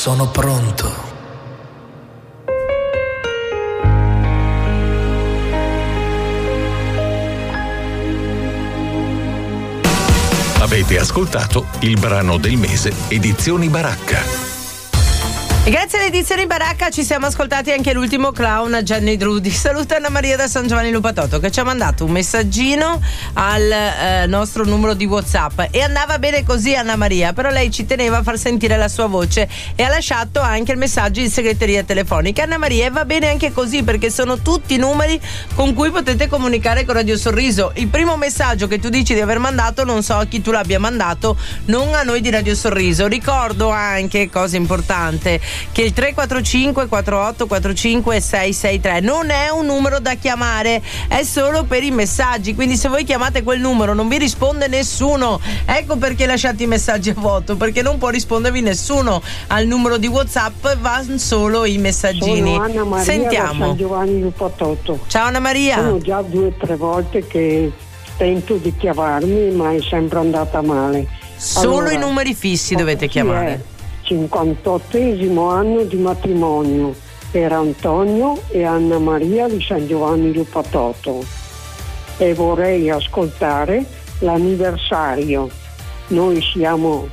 sono pronto. Avete ascoltato il brano del mese Edizioni Baracca. E grazie alle edizioni Baracca ci siamo ascoltati anche l'ultimo clown, Gianni Drudi. Saluta Anna Maria da San Giovanni Lupatotto, che ci ha mandato un messaggino al nostro numero di WhatsApp, e andava bene così Anna Maria, però lei ci teneva a far sentire la sua voce e ha lasciato anche il messaggio in segreteria telefonica. Anna Maria, e va bene anche così, perché sono tutti numeri con cui potete comunicare con Radio Sorriso. Il primo messaggio che tu dici di aver mandato, non so a chi tu l'abbia mandato, non a noi di Radio Sorriso. Ricordo anche, cosa importante, che il 345 48 45 663 non è un numero da chiamare, è solo per i messaggi, quindi se voi chiamate quel numero non vi risponde nessuno. Ecco perché lasciate i messaggi a vuoto, perché non può rispondervi nessuno al numero di WhatsApp, vanno solo i messaggini. Sono Anna Maria Sentiamo. da San Giovanni Lupatotto. Ciao Anna Maria. Sono già 2 o 3 volte che tento di chiamarmi, ma è sempre andata male. Solo allora, i numeri fissi dovete chiamare. 58esimo anno di matrimonio per Antonio e Anna Maria di San Giovanni Lupatotto, e vorrei ascoltare l'anniversario. Noi siamo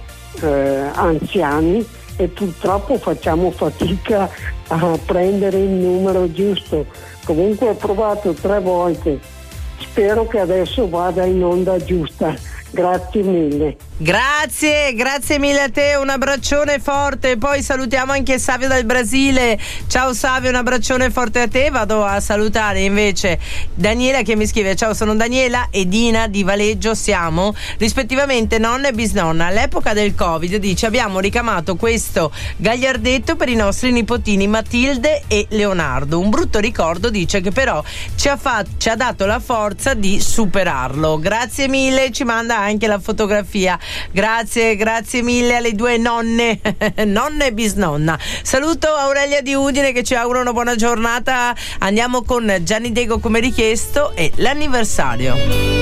anziani e purtroppo facciamo fatica a prendere il numero giusto. Comunque ho provato 3 volte, spero che adesso vada in onda giusta. Grazie mille. Grazie mille a te, un abbraccione forte. Poi salutiamo anche Savio dal Brasile. Ciao Savio, un abbraccione forte a te. Vado a salutare invece Daniela, che mi scrive: ciao, sono Daniela e Dina di Valeggio, siamo rispettivamente nonna e bisnonna. All'epoca del Covid, dice, abbiamo ricamato questo gagliardetto per i nostri nipotini Matilde e Leonardo. Un brutto ricordo, dice, che però ci ha dato la forza di superarlo. Grazie mille, ci manda anche la fotografia. Grazie mille alle 2 nonne nonna e bisnonna. Saluto Aurelia di Udine, che ci augura una buona giornata. Andiamo con Gianni Dego come richiesto e l'anniversario.